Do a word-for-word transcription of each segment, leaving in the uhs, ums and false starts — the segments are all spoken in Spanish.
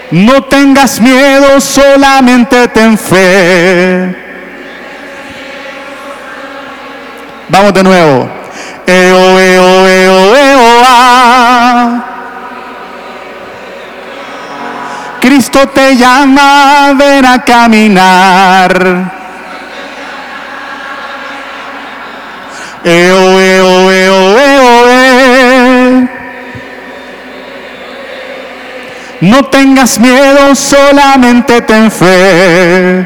No tengas miedo, solamente ten fe. Vamos de nuevo. Eo, eo, eo, eo, ah. Cristo te llama, ven a caminar. Eo, eo, eo, eo, eh. No tengas miedo, solamente ten fe.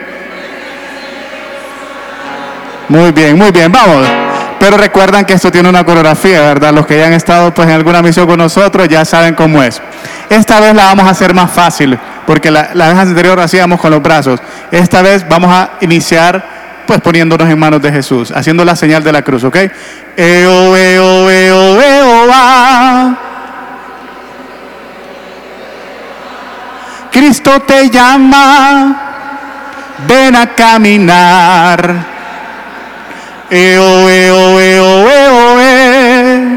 Muy bien, muy bien, vamos. Pero recuerdan que esto tiene una coreografía, ¿verdad? Los que ya han estado pues en alguna misión con nosotros ya saben cómo es. Esta vez la vamos a hacer más fácil, porque la, la vez anterior hacíamos con los brazos. Esta vez vamos a iniciar pues poniéndonos en manos de Jesús, haciendo la señal de la cruz, ¿ok? Eo, eo, eo, eo, ah. Cristo te llama, ven a caminar. Eo, eo, eo, eo, eh.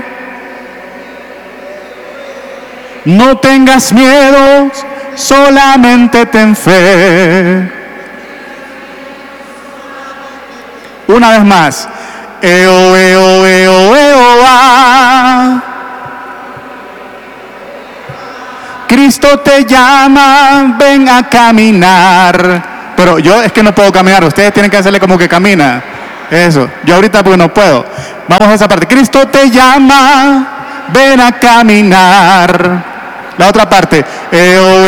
No tengas miedo, solamente ten fe. Una vez más. Eo, eo, eo, eo, ah. Cristo te llama, ven a caminar. Pero yo es que no puedo caminar, ustedes tienen que hacerle como que camina. Eso, yo ahorita porque no puedo. Vamos a esa parte. Cristo te llama, ven a caminar. La otra parte. Eo,